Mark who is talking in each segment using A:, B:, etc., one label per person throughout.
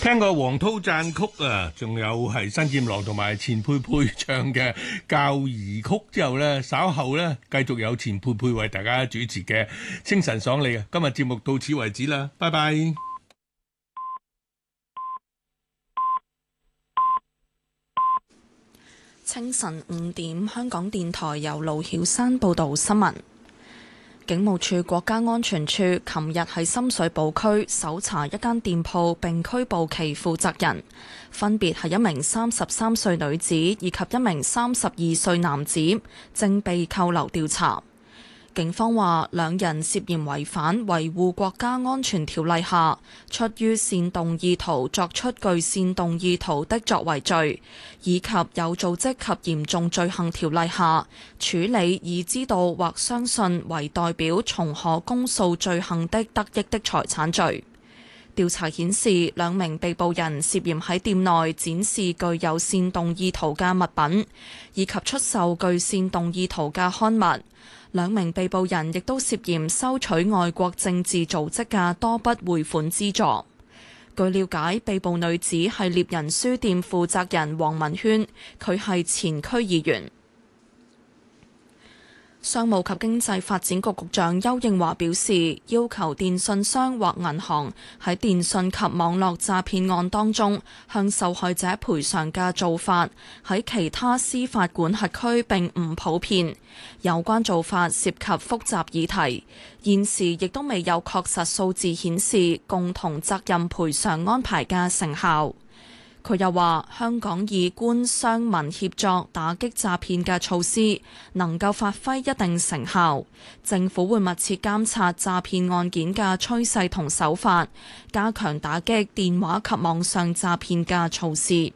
A: 聽過黃濤讚曲啊，仲有係新劍郎同埋錢佩佩唱嘅教兒曲之後呢，稍後呢繼續有錢佩佩為大家主持嘅清晨爽利啊！今日節目到此為止啦，拜拜。
B: 清晨5點，香港電台由盧曉山報道新聞。警務處國家安全處琴日喺深水埗區搜查一間店鋪，並拘捕其負責人，分別係一名33歲女子以及一名32歲男子，正被扣留調查。警方話，兩人涉嫌違反維護國家安全條例下出於煽動意圖作出具煽動意圖的作為罪，以及有組織及嚴重罪行條例下處理已知道或相信為代表從可公訴罪行的得益的財產罪。調查顯示，兩名被捕人涉嫌喺店內展示具有煽動意圖嘅物品，以及出售具煽動意圖嘅刊物。兩名被捕人亦都涉嫌收取外國政治組織嘅多筆匯款資助。據了解，被捕女子係獵人書店負責人黃文軒，佢係前區議員。商務及經濟發展局局長邱應華表示，要求電訊商或銀行喺電訊及網絡詐騙案當中向受害者賠償嘅做法，喺其他司法管轄區並唔普遍。有關做法涉及複雜議題，現時亦都未有確實數字顯示共同責任賠償安排嘅成效。佢又話，香港以官商民協作打擊詐騙嘅措施能夠發揮一定成效，政府會密切監察詐騙案件嘅趨勢同手法，加強打擊電話及網上詐騙嘅措施。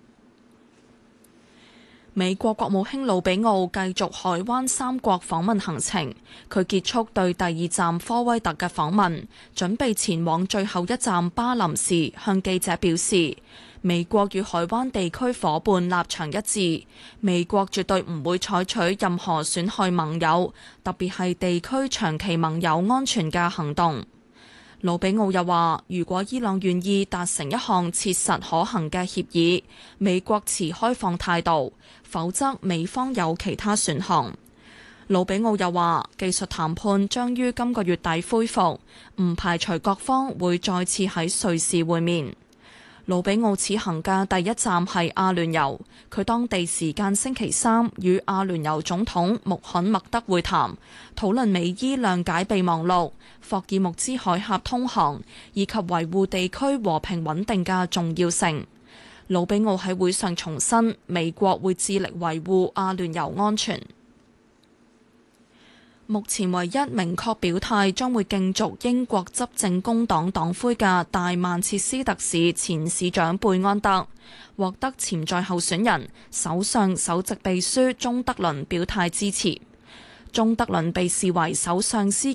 B: 美國國務卿魯比奧繼續海灣三國訪問行程，佢結束對第二站科威特嘅訪問，準備前往最後一站巴林時，向記者表示，美國與海灣地區夥伴立場一致，美國絕對唔會採取任何損害盟友，特別係地區長期盟友安全嘅行動。魯比奧又話，如果伊朗願意達成一項切實可行嘅協議，美國持開放態度，否則美方有其他選項。魯比奧又話，技術談判將於今個月底恢復，唔排除各方會再次喺瑞士會面。魯比奧此行嘅第一站係阿聯酋，佢當地時間星期三與阿聯酋總統穆罕默德會談，討論美伊諒解備忘錄、霍爾木茲海峽通航以及維護地區和平穩定嘅重要性。魯比奧喺會上重申，美國會致力維護阿聯酋安全。目前唯一明確表態將會競逐英國執政工黨黨魁嘅大曼徹斯特市前市長貝安德，獲得潛在候選人首相首席秘書鍾德倫表態支持。鍾德倫被視為首相司